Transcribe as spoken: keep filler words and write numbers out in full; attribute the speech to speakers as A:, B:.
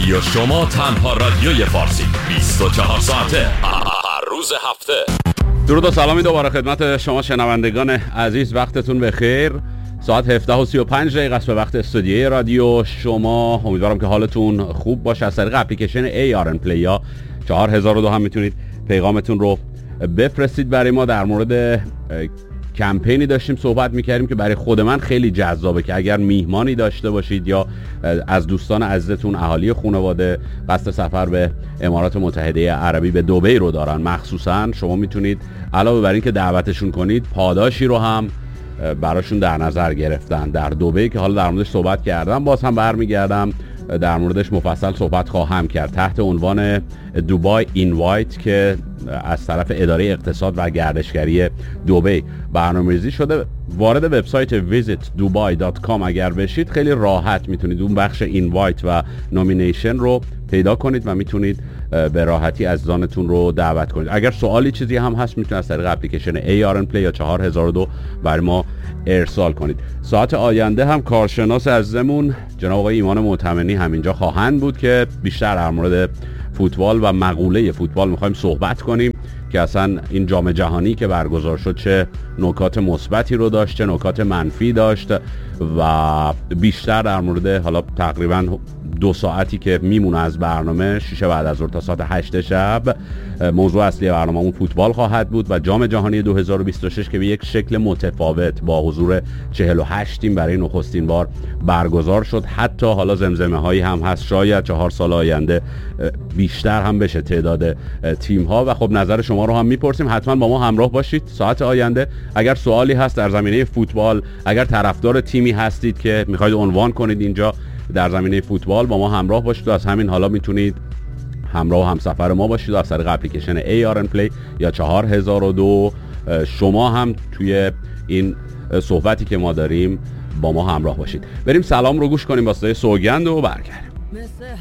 A: رادیو شما، تنها رادیوی فارسی، بیست و چهار ساعته هر روز هفته.
B: درود و سلامی دوباره خدمت شما شنوندگان عزیز، وقتتون بخیر. ساعت هفده و سی و پنج دقیقه است به وقت استودیوی رادیو شما. امیدوارم که حالتون خوب باشه. از طریق اپلیکیشن ای آر ان پلی یا چهار هزار و دو هم میتونید پیغامتون رو بفرستید برای ما. در مورد کمپینی داشتیم صحبت میکردیم که برای خود من خیلی جذابه که اگر میهمانی داشته باشید یا از دوستان عزیزتون، اهالی خانواده قصد سفر به امارات متحده عربی به دبی رو دارن، مخصوصا شما میتونید علاوه بر این که دعوتشون کنید، پاداشی رو هم براشون در نظر گرفتن در دبی که حالا در موردش صحبت کردم. باز هم برمیگردم در موردش مفصل صحبت خواهم کرد تحت عنوان دوبای اینوایت که از طرف اداره اقتصاد و گردشگری دبی برنامه‌ریزی شده. وارد وبسایت ویزیت دوبای دات کام اگر بشید خیلی راحت میتونید اون بخش اینوایت و نومینیشن رو پیدا کنید و میتونید به راحتی عزیزانتون رو دعوت کنید. اگر سوالی چیزی هم هست میتونید از طریق اپلیکیشن ای آر ان پلی یا چهار هزار و دو برای ما ارسال کنید. ساعت آینده هم کارشناس عزیزمون جناب آقای ایمان معتمنی همینجا خواهند بود که بیشتر در مورد فوتبال و مقوله فوتبال میخوایم صحبت کنیم که اصلا این جام جهانی که برگزار شد چه نکات مثبتی رو داشت، چه نکات منفی داشت و بیشتر در مورد حالا تقریبا دو ساعتی که میمونه از برنامه، شیشه بعد از ظهر تا ساعت هشت شب، موضوع اصلی برنامه اون فوتبال خواهد بود و جام جهانی دو هزار و بیست و شش که به یک شکل متفاوت با حضور چهل و هشت تیم برای نخستین بار برگزار شد. حتی حالا زمزمه هایی هم هست شاید چهار سال آینده بیشتر هم بشه تعداد تیم ها و خب نظر شما رو هم میپرسیم. حتما با ما همراه باشید ساعت آینده. اگر سوالی هست در زمینه فوتبال، اگر طرفدار تیمی هستید که میخواید عنوان کنید اینجا در زمینه فوتبال، با ما همراه باشید و از همین حالا میتونید همراه و همسفر ما باشید از طریق اپلیکیشن ای آر ان پلی یا چهار هزار و دو. شما هم توی این صحبتی که ما داریم با ما همراه باشید. بریم سلام رو گوش کنیم با صدای سوگند و برگردیم.